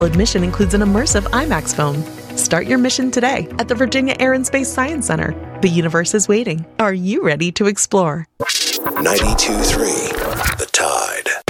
Admission includes an immersive IMAX film. Start your mission today at the Virginia Air and Space Science Center. The universe is waiting. Are you ready to explore? 92.3 The Tide.